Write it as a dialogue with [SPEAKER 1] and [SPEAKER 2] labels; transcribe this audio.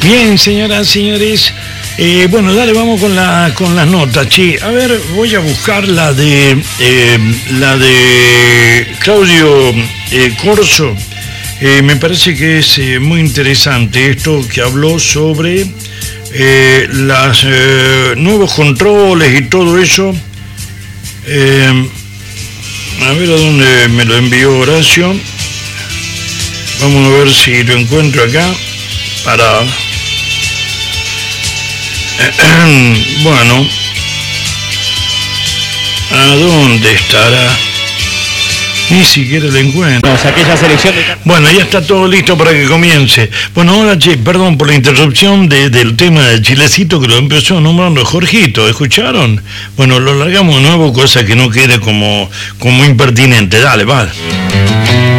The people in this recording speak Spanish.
[SPEAKER 1] Bien, señoras, señores. Bueno, dale, vamos con las notas. Che, a ver, voy a buscar la de Claudio Corso. Me parece que es muy interesante esto que habló sobre los nuevos controles y todo eso. A ver a dónde me lo envió Horacio. Vamos a ver si lo encuentro acá para... Bueno, ¿a dónde estará? Ni siquiera lo encuentro.
[SPEAKER 2] No, aquella selección de...
[SPEAKER 1] Bueno, ya está todo listo para que comience. Bueno, ahora, che, perdón por la interrupción del tema de Chilecito, que lo empezó nombrando Jorgito, ¿escucharon? Bueno, lo largamos de nuevo, cosa que no quede como impertinente. Dale, vale.